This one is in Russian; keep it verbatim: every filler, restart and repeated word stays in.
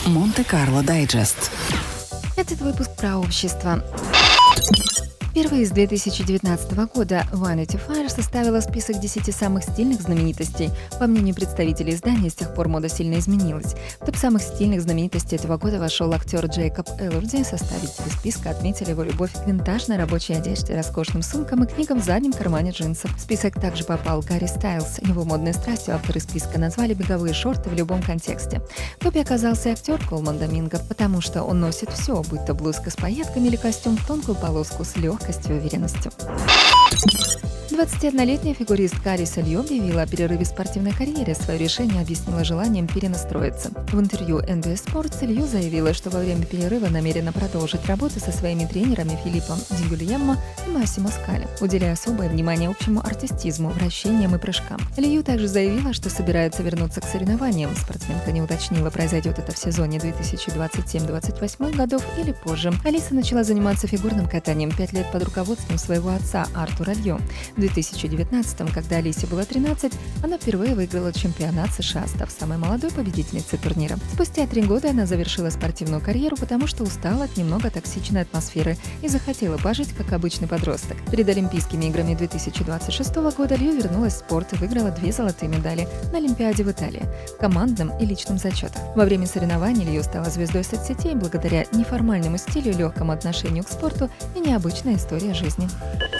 Монте-Карло Дайджест. Этот выпуск про общество. Впервые с две тысячи девятнадцатого года Vanity Fair составила список десяти самых стильных знаменитостей. По мнению представителей издания, с тех пор мода сильно изменилась. В топ самых стильных знаменитостей этого года вошел актер Джейкоб Элорди. Составители списка отметили его любовь к винтажной рабочей одежде, роскошным сумкам и книгам в заднем кармане джинсов. В список также попал Гарри Стайлз. Его модной страстью авторы списка назвали беговые шорты в любом контексте. В топе оказался и актер Колман Доминго, потому что он носит все, будь то блузка с пайетками или костюм в тонкую полоску с легкостью и уверенностью. двадцатиоднолетняя фигуристка Алиса Лью объявила о перерыве в спортивной карьере. Свое решение объяснила желанием перенастроиться. В интервью эн би эс Sports Лью заявила, что во время перерыва намерена продолжить работу со своими тренерами Филиппом Ди Гильяммо и Массимо Скали, уделяя особое внимание общему артистизму, вращениям и прыжкам. Лью также заявила, что собирается вернуться к соревнованиям. Спортсменка не уточнила, произойдет это в сезоне две тысячи двадцать седьмой — двадцать восьмой годов или позже. Алиса начала заниматься фигурным катанием пять лет под руководством своего отца Артура Лью. В две тысячи девятнадцатом, когда Алисе было тринадцать, она впервые выиграла чемпионат США, став самой молодой победительницей турнира. Спустя три года она завершила спортивную карьеру, потому что устала от немного токсичной атмосферы и захотела пожить как обычный подросток. Перед Олимпийскими играми две тысячи двадцать шестого года Лью вернулась в спорт и выиграла две золотые медали на Олимпиаде в Италии в командном и личном зачетах. Во время соревнований Лью стала звездой соцсетей благодаря неформальному стилю, легкому отношению к спорту и необычной истории жизни.